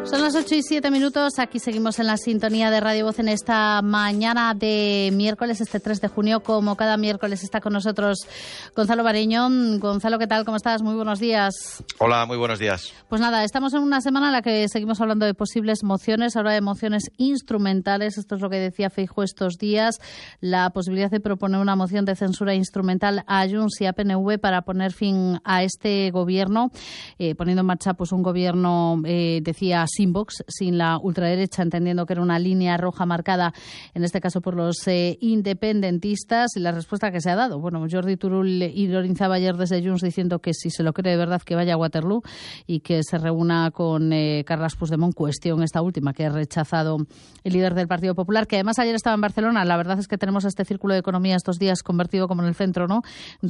Son las 8:07. Aquí seguimos en la sintonía de Radio Voz en esta mañana de miércoles, este 3 de junio. Como cada miércoles está con nosotros Gonzalo Bareño. Gonzalo, ¿qué tal? ¿Cómo estás? Muy buenos días. Hola, muy buenos días. Pues nada, estamos en una semana en la que seguimos hablando de posibles mociones, ahora de mociones instrumentales. Esto es lo que decía Feijóo estos días, la posibilidad de proponer una moción de censura instrumental a Junts y a PNV para poner fin a este gobierno, poniendo en marcha pues un gobierno, decía, sin Vox, sin la ultraderecha, entendiendo que era una línea roja marcada, en este caso por los independentistas, y la respuesta que se ha dado. Bueno, Jordi Turull ironizaba ayer desde Junts diciendo que si se lo cree de verdad que vaya a Waterloo y que se reúna con Carles Puigdemont, cuestión esta última que ha rechazado el líder del Partido Popular, que además ayer estaba en Barcelona. La verdad es que tenemos este círculo de economía estos días convertido como en el centro, ¿no?,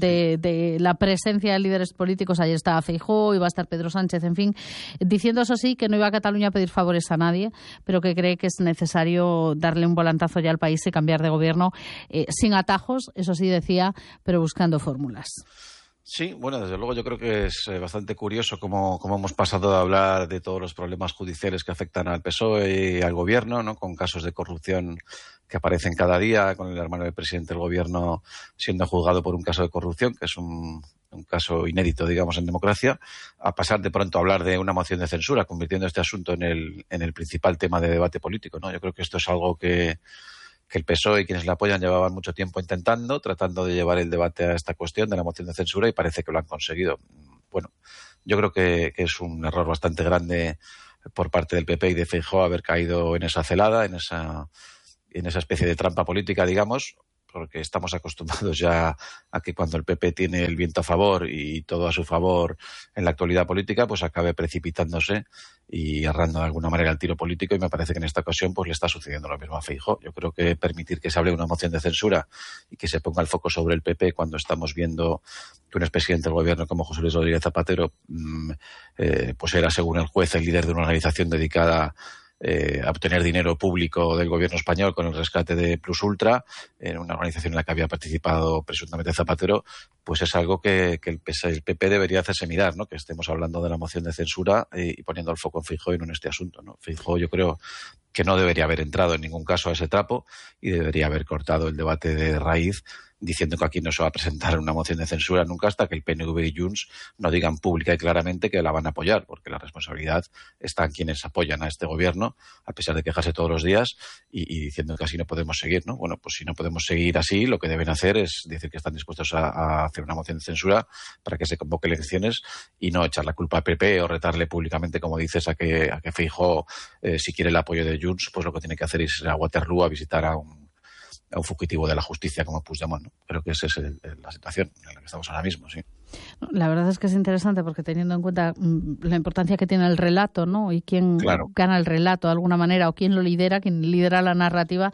de la presencia de líderes políticos. Ayer estaba Feijóo, iba a estar Pedro Sánchez, en fin, diciendo eso sí, que no iba a Cataluña a pedir favores a nadie, pero que cree que es necesario darle un volantazo ya al país y cambiar de gobierno, sin atajos, eso sí decía, pero buscando fórmulas. Sí, bueno, desde luego yo creo que es bastante curioso cómo hemos pasado de hablar de todos los problemas judiciales que afectan al PSOE y al gobierno, ¿no?, con casos de corrupción que aparecen cada día, con el hermano del presidente del gobierno siendo juzgado por un caso de corrupción, que es un caso inédito, digamos, en democracia, a pasar de pronto a hablar de una moción de censura, convirtiendo este asunto en el principal tema de debate político, ¿no? Yo creo que esto es algo que el PSOE y quienes le apoyan llevaban mucho tiempo tratando de llevar el debate a esta cuestión de la moción de censura, y parece que lo han conseguido. Bueno, yo creo que es un error bastante grande por parte del PP y de Feijóo haber caído en esa celada, en esa especie de trampa política, digamos, porque estamos acostumbrados ya a que cuando el PP tiene el viento a favor y todo a su favor en la actualidad política, pues acabe precipitándose y errando de alguna manera el tiro político, y me parece que en esta ocasión pues le está sucediendo lo mismo a Feijóo. Yo creo que permitir que se hable de una moción de censura y que se ponga el foco sobre el PP cuando estamos viendo que un expresidente del gobierno como José Luis Rodríguez Zapatero pues era, según el juez, el líder de una organización dedicada a obtener dinero público del gobierno español con el rescate de Plus Ultra, en una organización en la que había participado presuntamente Zapatero, pues es algo que el PP debería hacerse mirar, ¿no?, que estemos hablando de la moción de censura y poniendo el foco en Feijóo y no en este asunto, ¿no? Feijóo, yo creo que no debería haber entrado en ningún caso a ese trapo y debería haber cortado el debate de raíz, diciendo que aquí no se va a presentar una moción de censura nunca hasta que el PNV y Junts no digan pública y claramente que la van a apoyar, porque la responsabilidad está en quienes apoyan a este gobierno, a pesar de quejarse todos los días y diciendo que así no podemos seguir, ¿no? Bueno, pues si no podemos seguir así, lo que deben hacer es decir que están dispuestos a hacer una moción de censura para que se convoque elecciones y no echar la culpa al PP o retarle públicamente, como dices, a que Feijóo, si quiere el apoyo de Junts, pues lo que tiene que hacer es ir a Waterloo a visitar a un fugitivo de la justicia como Puigdemont, ¿no? Creo que esa es la situación en la que estamos ahora mismo, sí. La verdad es que es interesante porque, teniendo en cuenta la importancia que tiene el relato, ¿no?, y quién gana el relato de alguna manera, o quién lo lidera, quién lidera la narrativa,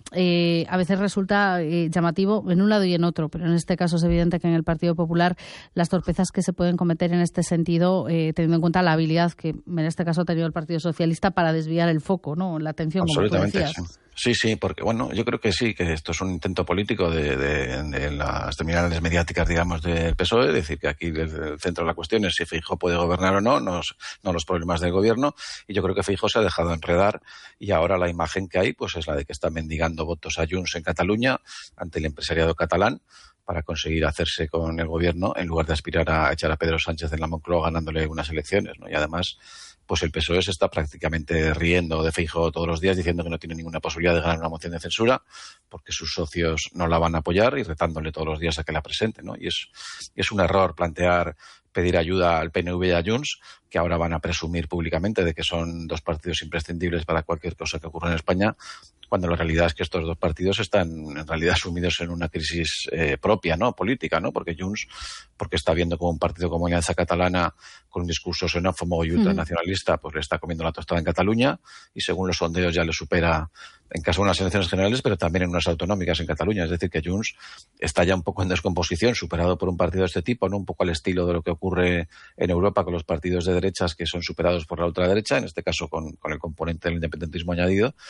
a veces resulta llamativo en un lado y en otro, pero en este caso es evidente que en el Partido Popular las torpezas que se pueden cometer en este sentido, teniendo en cuenta la habilidad que en este caso ha tenido el Partido Socialista para desviar el foco, ¿no?, la atención, como tú decías. Sí, porque bueno, yo creo que sí, que esto es un intento político de las terminales mediáticas, digamos, del PSOE, es decir, que aquí el centro de la cuestión es si Feijóo puede gobernar o no, no los problemas del gobierno, y yo creo que Feijóo se ha dejado enredar, y ahora la imagen que hay pues es la de que está mendigando votos a Junts en Cataluña ante el empresariado catalán para conseguir hacerse con el gobierno en lugar de aspirar a echar a Pedro Sánchez en la Moncloa ganándole unas elecciones, ¿no? Y además pues el PSOE se está prácticamente riendo de Feijóo todos los días, diciendo que no tiene ninguna posibilidad de ganar una moción de censura porque sus socios no la van a apoyar, y retándole todos los días a que la presente, ¿no? Y es un error pedir ayuda al PNV y a Junts, que ahora van a presumir públicamente de que son dos partidos imprescindibles para cualquier cosa que ocurra en España, cuando la realidad es que estos dos partidos están en realidad sumidos en una crisis propia, ¿no?, política, ¿no? Porque Junts, porque está viendo como un partido como Alianza Catalana, con un discurso xenófobo y ultranacionalista, pues le está comiendo la tostada en Cataluña, y según los sondeos ya le supera en caso de unas elecciones generales, pero también en unas autonómicas en Cataluña. Es decir, que Junts está ya un poco en descomposición, superado por un partido de este tipo, ¿no?, un poco al estilo de lo que ocurre en Europa con los partidos de derechas que son superados por la ultraderecha, en este caso con el componente del independentismo añadido.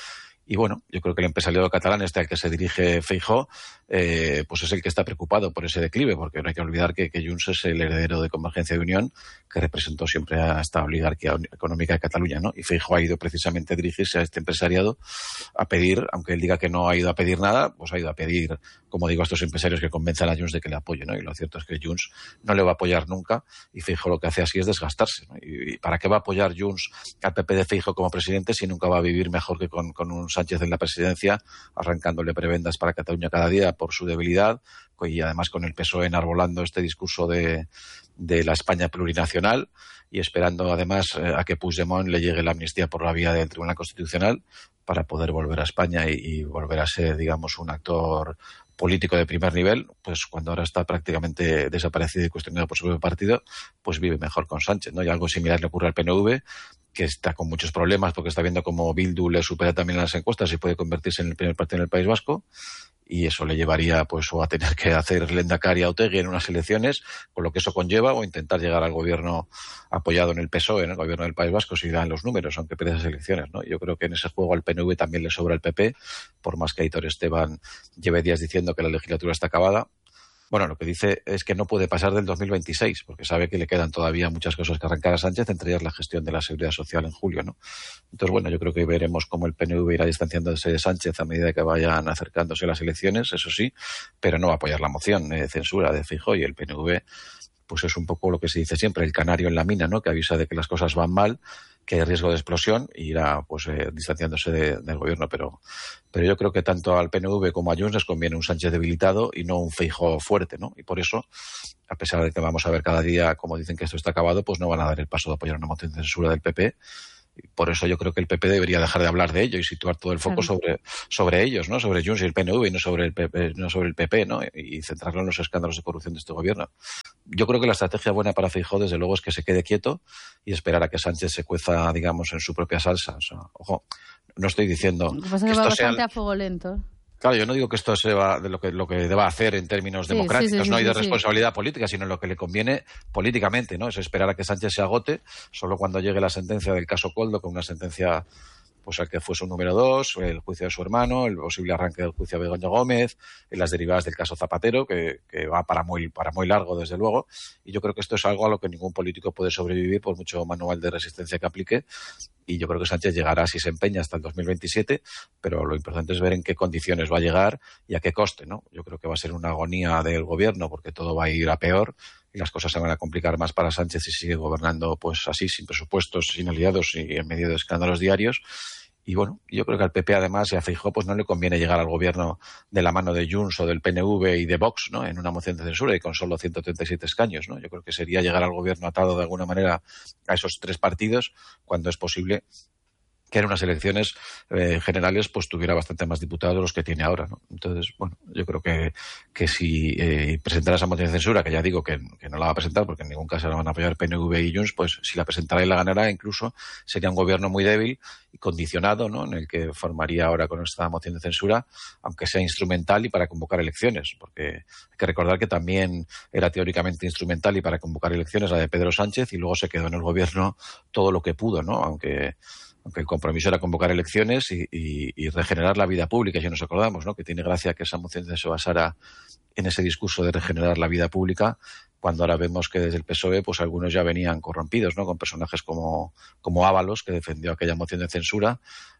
Y bueno, yo creo que el empresariado catalán, al que se dirige Feijóo, pues es el que está preocupado por ese declive, porque no hay que olvidar que Junts es el heredero de Convergencia y Unión, que representó siempre a esta oligarquía económica de Cataluña, ¿no? Y Feijóo ha ido precisamente a dirigirse a este empresariado a pedir, aunque él diga que no ha ido a pedir nada, pues ha ido a pedir, como digo, a estos empresarios que convenzan a Junts de que le apoyen, ¿no? Y lo cierto es que Junts no le va a apoyar nunca, y Feijóo lo que hace así es desgastarse, ¿no? ¿Y para qué va a apoyar Junts al PP de Feijóo como presidente si nunca va a vivir mejor que con un Sánchez en la presidencia, arrancándole prebendas para Cataluña cada día por su debilidad, y además con el PSOE enarbolando este discurso de la España plurinacional y esperando además a que Puigdemont le llegue la amnistía por la vía del Tribunal Constitucional para poder volver a España y volver a ser, digamos, un actor político de primer nivel, pues cuando ahora está prácticamente desaparecido y cuestionado por su propio partido, pues vive mejor con Sánchez, ¿no? Y algo similar le ocurre al PNV, que está con muchos problemas porque está viendo cómo Bildu le supera también en las encuestas y puede convertirse en el primer partido en el País Vasco, y eso le llevaría pues o a tener que hacer Lehendakari a Otegi en unas elecciones, con lo que eso conlleva, o intentar llegar al gobierno apoyado en el PSOE, en el gobierno del País Vasco, si dan los números, aunque pierda esas elecciones, ¿no? Yo creo que en ese juego al PNV también le sobra el PP, por más que Aitor Esteban lleve días diciendo que la legislatura está acabada. Bueno, lo que dice es que no puede pasar del 2026, porque sabe que le quedan todavía muchas cosas que arrancar a Sánchez, entre ellas la gestión de la seguridad social en julio, ¿no? Entonces, bueno, yo creo que veremos cómo el PNV irá distanciándose de Sánchez a medida que vayan acercándose las elecciones, eso sí, pero no va a apoyar la moción de censura de Feijóo, y el PNV pues es un poco lo que se dice siempre, el canario en la mina, ¿no? Que avisa de que las cosas van mal, que hay riesgo de explosión, y irá pues distanciándose del gobierno, pero yo creo que tanto al PNV como a Junts les conviene un Sánchez debilitado y no un Feijóo fuerte, ¿no? Y por eso, a pesar de que vamos a ver cada día como dicen que esto está acabado, pues no van a dar el paso de apoyar una moción de censura del PP. Y por eso yo creo que el PP debería dejar de hablar de ello y situar todo el foco sobre ellos, ¿no? Sobre Junts y el PNV, y no sobre el PP, ¿no? Y centrarlo en los escándalos de corrupción de este gobierno. Yo creo que la estrategia buena para Feijóo, desde luego, es que se quede quieto y esperar a que Sánchez se cueza, digamos, en su propia salsa. O sea, ojo, no estoy diciendo que pasa que va bastante a fuego lento. Claro, yo no digo que esto sea de lo que deba hacer en términos democráticos, no hay de responsabilidad política, sino lo que le conviene políticamente, ¿no? Es esperar a que Sánchez se agote, solo cuando llegue la sentencia del caso Koldo, con una sentencia pues al que fue su número 2, el juicio de su hermano, el posible arranque del juicio a Begoña Gómez, y las derivadas del caso Zapatero, que va para muy largo, desde luego. Y yo creo que esto es algo a lo que ningún político puede sobrevivir, por mucho manual de resistencia que aplique. Y yo creo que Sánchez llegará, si se empeña, hasta el 2027, pero lo importante es ver en qué condiciones va a llegar y a qué coste, ¿no? Yo creo que va a ser una agonía del gobierno, porque todo va a ir a peor y las cosas se van a complicar más para Sánchez si sigue gobernando pues así, sin presupuestos, sin aliados y en medio de escándalos diarios. Y bueno, yo creo que al PP además y a Feijóo pues no le conviene llegar al gobierno de la mano de Junts o del PNV y de Vox, ¿no? En una moción de censura y con solo 137 escaños, ¿no? Yo creo que sería llegar al gobierno atado de alguna manera a esos tres partidos, cuando es posible que en unas elecciones generales pues tuviera bastante más diputados de los que tiene ahora, ¿no? Entonces, bueno, yo creo que si presentara esa moción de censura, que ya digo que no la va a presentar porque en ningún caso la van a apoyar PNV y Junts, pues si la presentara y la ganara, incluso sería un gobierno muy débil y condicionado, ¿no? En el que formaría ahora con esta moción de censura, aunque sea instrumental y para convocar elecciones, porque hay que recordar que también era teóricamente instrumental y para convocar elecciones la de Pedro Sánchez, y luego se quedó en el gobierno todo lo que pudo, ¿no? Aunque el compromiso era convocar elecciones y regenerar la vida pública, si nos acordamos, ¿no? Que tiene gracia que esa moción se basara en ese discurso de regenerar la vida pública, cuando ahora vemos que desde el PSOE pues algunos ya venían corrompidos, ¿no? Con personajes como Ábalos, que defendió aquella moción de censura,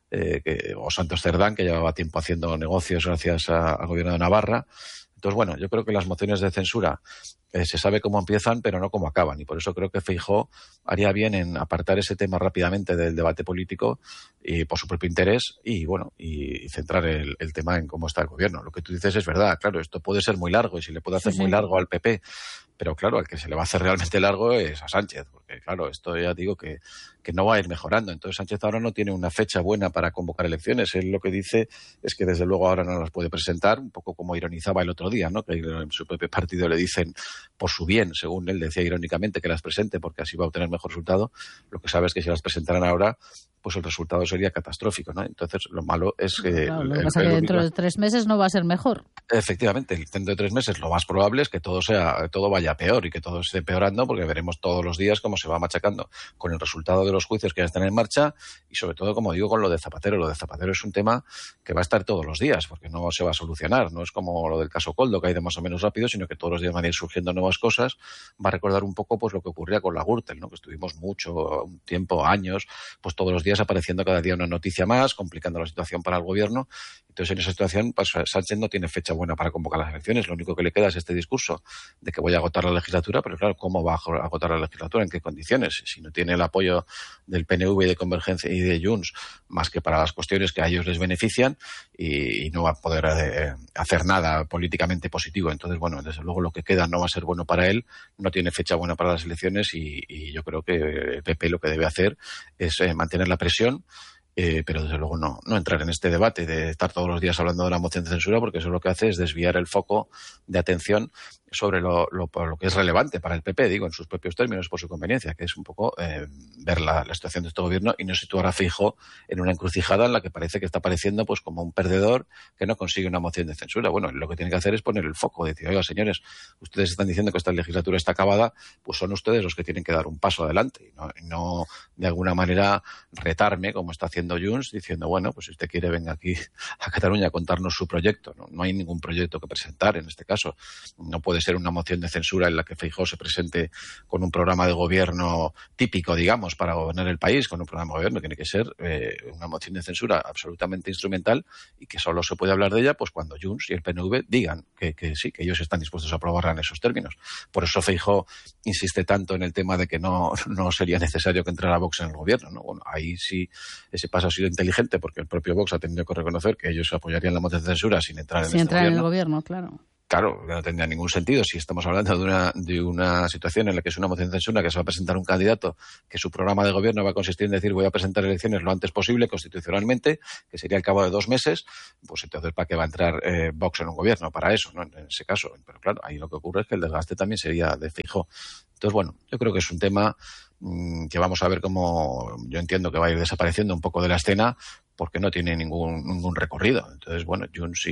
o Santos Cerdán, que llevaba tiempo haciendo negocios gracias al gobierno de Navarra. Entonces, bueno, yo creo que las mociones de censura se sabe cómo empiezan, pero no cómo acaban. Y por eso creo que Feijóo haría bien en apartar ese tema rápidamente del debate político y por su propio interés y, bueno, y centrar el tema en cómo está el gobierno. Lo que tú dices es verdad, claro, esto puede ser muy largo y si le puede hacer muy largo al PP, pero claro, al que se le va a hacer realmente largo es a Sánchez, porque claro, esto ya digo que no va a ir mejorando. Entonces Sánchez ahora no tiene una fecha buena para convocar elecciones. Él lo que dice es que desde luego ahora no las puede presentar, un poco como ironizaba el otro día, ¿no? Que en su propio partido le dicen por su bien, según él decía irónicamente, que las presente porque así va a obtener mejor resultado. Lo que sabe es que si las presentaran ahora, pues el resultado sería catastrófico, ¿no? Entonces, lo malo es que... Claro, lo que pasa es que dentro de 3 meses no va a ser mejor. Efectivamente, dentro de 3 meses lo más probable es que todo vaya peor y que todo esté empeorando, porque veremos todos los días cómo se va machacando con el resultado de los juicios que ya están en marcha y sobre todo, como digo, con lo de Zapatero. Lo de Zapatero es un tema que va a estar todos los días, porque no se va a solucionar. No es como lo del caso Koldo, que ha ido más o menos rápido, sino que todos los días van a ir surgiendo nuevas cosas. Va a recordar un poco pues lo que ocurría con la Gürtel, ¿no? Que estuvimos un tiempo, años, pues todos los días apareciendo cada día una noticia más, complicando la situación para el gobierno. Entonces, en esa situación, pues Sánchez no tiene fecha buena para convocar las elecciones. Lo único que le queda es este discurso de que voy a agotar la legislatura, pero claro, ¿cómo va a agotar la legislatura? ¿En qué condiciones? Si no tiene el apoyo del PNV y de Convergencia y de Junts, más que para las cuestiones que a ellos les benefician, y no va a poder hacer nada políticamente positivo. Entonces, bueno, desde luego lo que queda no va a ser bueno para él, no tiene fecha buena para las elecciones y yo creo que el PP lo que debe hacer es mantener la presión, pero desde luego no entrar en este debate de estar todos los días hablando de la moción de censura, porque eso lo que hace es desviar el foco de atención sobre lo que es relevante para el PP, digo, en sus propios términos, por su conveniencia, que es un poco ver la situación de este gobierno y no situar a Feijóo en una encrucijada en la que parece que está apareciendo pues como un perdedor que no consigue una moción de censura. Bueno, lo que tiene que hacer es poner el foco, decir, oiga, señores, ustedes están diciendo que esta legislatura está acabada, pues son ustedes los que tienen que dar un paso adelante y no de alguna manera retarme, como está haciendo Junts, diciendo, bueno, pues si usted quiere venga aquí a Cataluña a contarnos su proyecto. No hay ningún proyecto que presentar en este caso. No puede ser una moción de censura en la que Feijóo se presente con un programa de gobierno típico, digamos, para gobernar el país, con un programa de gobierno. Tiene que ser una moción de censura absolutamente instrumental y que solo se puede hablar de ella pues cuando Junts y el PNV digan que sí, que ellos están dispuestos a aprobarla en esos términos. Por eso Feijóo insiste tanto en el tema de que no sería necesario que entrara Vox en el gobierno, ¿no? Bueno, ahí sí ese paso ha sido inteligente porque el propio Vox ha tenido que reconocer que ellos apoyarían la moción de censura sin entrar en el gobierno, claro. Claro, no tendría ningún sentido si estamos hablando de una situación en la que es una moción de censura que se va a presentar un candidato que su programa de gobierno va a consistir en decir voy a presentar elecciones lo antes posible constitucionalmente, que sería al cabo de 2 meses, pues entonces ¿para qué va a entrar Vox en un gobierno? Para eso, ¿no? En ese caso. Pero claro, ahí lo que ocurre es que el desgaste también sería de Feijóo. Entonces, bueno, yo creo que es un tema que vamos a ver cómo yo entiendo que va a ir desapareciendo un poco de la escena porque no tiene ningún recorrido. Entonces, bueno, Junts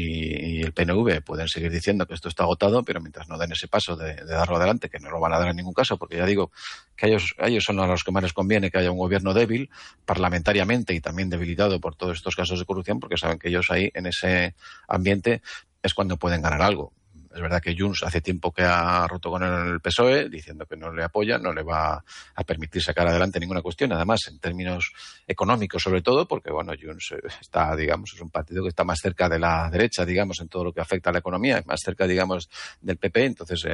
y el PNV pueden seguir diciendo que esto está agotado, pero mientras no den ese paso de darlo adelante, que no lo van a dar en ningún caso, porque ya digo que a ellos son a los que más les conviene que haya un gobierno débil, parlamentariamente y también debilitado por todos estos casos de corrupción, porque saben que ellos ahí, en ese ambiente, es cuando pueden ganar algo. Es verdad que Junts hace tiempo que ha roto con el PSOE, diciendo que no le apoya, no le va a permitir sacar adelante ninguna cuestión. Además, en términos económicos, sobre todo, porque, bueno, Junts está, digamos, es un partido que está más cerca de la derecha, digamos, en todo lo que afecta a la economía, más cerca, digamos, del PP. Entonces,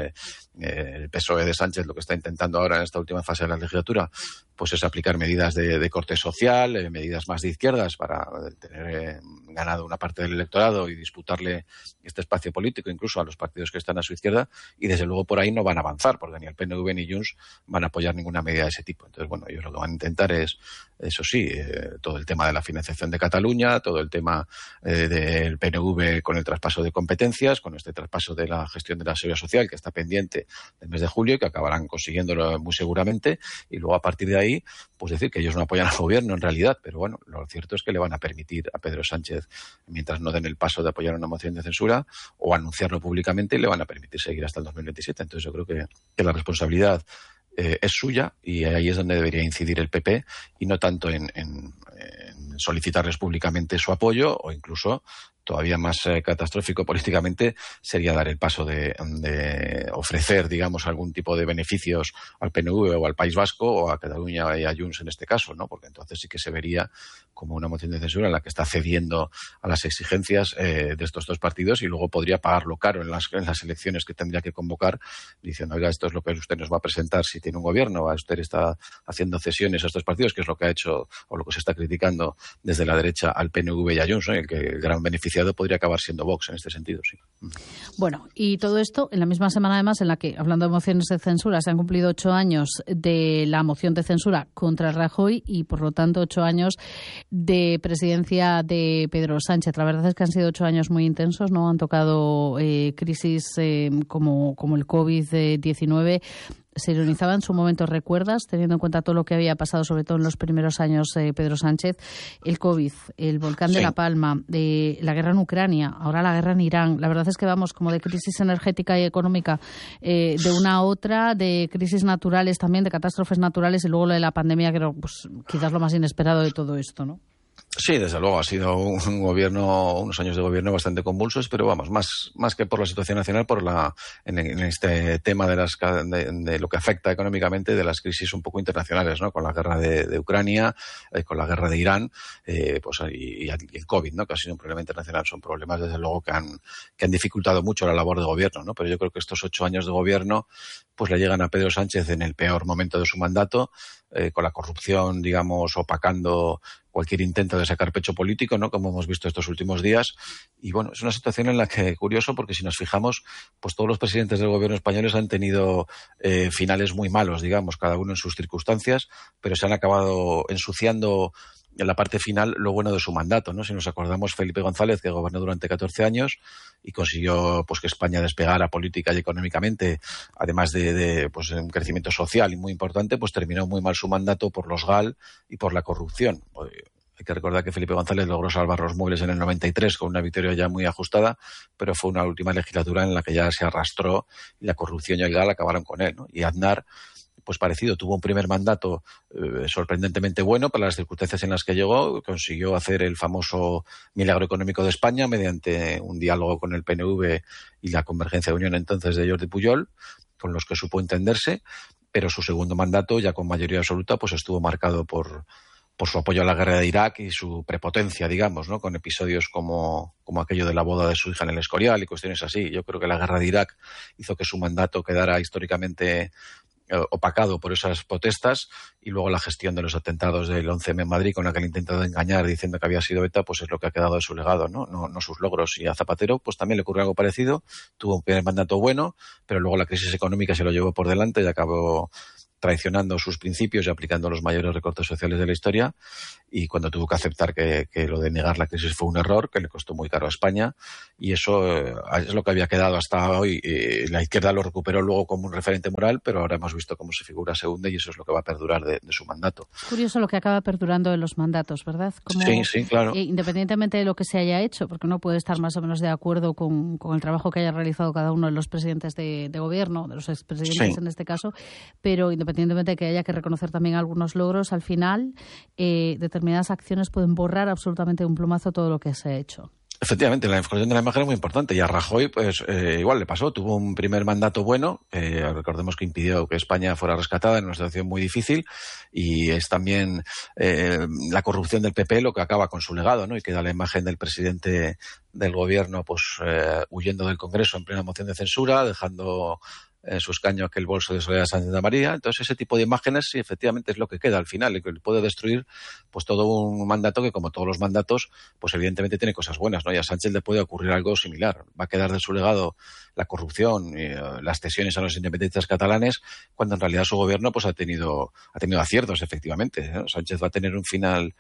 el PSOE de Sánchez lo que está intentando ahora en esta última fase de la legislatura, pues es aplicar medidas de corte social, medidas más de izquierdas para tener ganado una parte del electorado y disputarle este espacio político incluso a los partidos que están a su izquierda, y desde luego por ahí no van a avanzar porque ni el PNV ni Junts van a apoyar ninguna medida de ese tipo. Entonces, bueno, ellos lo que van a intentar es, eso sí, todo el tema de la financiación de Cataluña, todo el tema del PNV con el traspaso de competencias, con este traspaso de la gestión de la seguridad social que está pendiente del mes de julio y que acabarán consiguiéndolo muy seguramente, y luego a partir de ahí pues decir que ellos no apoyan al gobierno en realidad, pero bueno, lo cierto es que le van a permitir a Pedro Sánchez, mientras no den el paso de apoyar una moción de censura o anunciarlo públicamente, le van a permitir seguir hasta el 2027. Entonces yo creo que la responsabilidad es suya y ahí es donde debería incidir el PP y no tanto en solicitarles públicamente su apoyo, o incluso todavía más catastrófico políticamente sería dar el paso de ofrecer, digamos, algún tipo de beneficios al PNV o al País Vasco o a Cataluña y a Junts en este caso, ¿no? Porque entonces sí que se vería como una moción de censura en la que está cediendo a las exigencias de estos dos partidos y luego podría pagarlo caro en las elecciones que tendría que convocar, diciendo, oiga, esto es lo que usted nos va a presentar si tiene un gobierno, usted está haciendo cesiones a estos partidos, que es lo que ha hecho o lo que se está criticando desde la derecha al PNV y a Junts, ¿no? Y el gran beneficiado podría acabar siendo Vox en este sentido, sí. Bueno, y todo esto en la misma semana además en la que, hablando de mociones de censura, se han cumplido 8 años de la moción de censura contra Rajoy y por lo tanto 8 años de presidencia de Pedro Sánchez. La verdad es que han sido 8 años muy intensos, ¿no? Han tocado crisis como el COVID-19, Se ironizaba en su momento, ¿recuerdas? Teniendo en cuenta todo lo que había pasado, sobre todo en los primeros años, Pedro Sánchez, el COVID, el volcán de La Palma, la guerra en Ucrania, ahora la guerra en Irán. La verdad es que vamos como de crisis energética y económica de una a otra, de crisis naturales también, de catástrofes naturales, y luego lo de la pandemia, que era pues, quizás lo más inesperado de todo esto, ¿no? Sí, desde luego ha sido unos años de gobierno bastante convulsos, pero vamos, más que por la situación nacional, en este tema de lo que afecta económicamente de las crisis un poco internacionales, ¿no? Con la guerra de Ucrania, con la guerra de Irán, y el COVID, ¿no? Que ha sido un problema internacional. Son problemas, desde luego, que han dificultado mucho la labor de gobierno, ¿no? Pero yo creo que estos 8 años de gobierno pues le llegan a Pedro Sánchez en el peor momento de su mandato, con la corrupción, digamos, opacando cualquier intento de sacar pecho político, ¿no? Como hemos visto estos últimos días. Y bueno, es una situación en la que, curioso, porque si nos fijamos, pues todos los presidentes del gobierno españoles han tenido finales muy malos, digamos, cada uno en sus circunstancias, pero se han acabado ensuciando en la parte final lo bueno de su mandato, ¿no? Si nos acordamos, Felipe González, que gobernó durante 14 años y consiguió pues que España despegara política y económicamente, además de pues un crecimiento social y muy importante, pues terminó muy mal su mandato por los GAL y por la corrupción. Hay que recordar que Felipe González logró salvar los muebles en el 93 con una victoria ya muy ajustada, pero fue una última legislatura en la que ya se arrastró y la corrupción y el GAL acabaron con él, ¿no? Y Aznar, pues parecido, tuvo un primer mandato sorprendentemente bueno para las circunstancias en las que llegó, consiguió hacer el famoso milagro económico de España mediante un diálogo con el PNV y la Convergencia de Unión entonces de Jordi Pujol, con los que supo entenderse, pero su segundo mandato, ya con mayoría absoluta, pues estuvo marcado por su apoyo a la guerra de Irak y su prepotencia, digamos, ¿no? Con episodios como aquello de la boda de su hija en el Escorial y cuestiones así. Yo creo que la guerra de Irak hizo que su mandato quedara históricamente opacado por esas protestas, y luego la gestión de los atentados del 11M en Madrid, con la que le intentado engañar diciendo que había sido ETA, pues es lo que ha quedado de su legado, ¿no? No sus logros. Y a Zapatero pues también le ocurrió algo parecido, tuvo un primer mandato bueno, pero luego la crisis económica se lo llevó por delante y acabó traicionando sus principios y aplicando los mayores recortes sociales de la historia, y cuando tuvo que aceptar que lo de negar la crisis fue un error que le costó muy caro a España, y eso es lo que había quedado hasta hoy. La izquierda lo recuperó luego como un referente moral, pero ahora hemos visto cómo su figura se hunde y eso es lo que va a perdurar de su mandato. Es curioso lo que acaba perdurando en los mandatos, ¿verdad? Como, sí, claro. Independientemente de lo que se haya hecho, porque uno puede estar más o menos de acuerdo con el trabajo que haya realizado cada uno de los presidentes de gobierno, de los expresidentes en este caso, pero independientemente de que haya que reconocer también algunos logros, al final determinadas acciones pueden borrar absolutamente de un plumazo todo lo que se ha hecho. Efectivamente, la cuestión de la imagen es muy importante, y a Rajoy pues igual le pasó, tuvo un primer mandato bueno, recordemos que impidió que España fuera rescatada en una situación muy difícil, y es también la corrupción del PP lo que acaba con su legado, ¿no? Y queda la imagen del presidente del gobierno pues huyendo del Congreso en plena moción de censura, dejando en su escaño aquel bolso de Soledad Sánchez de María. Entonces ese tipo de imágenes sí, efectivamente es lo que queda al final, y que puede destruir pues todo un mandato que, como todos los mandatos, pues evidentemente tiene cosas buenas, ¿no? Y a Sánchez le puede ocurrir algo similar. Va a quedar de su legado la corrupción y las cesiones a los independentistas catalanes, cuando en realidad su gobierno pues ha tenido aciertos, efectivamente, ¿no? Sánchez va a tener un final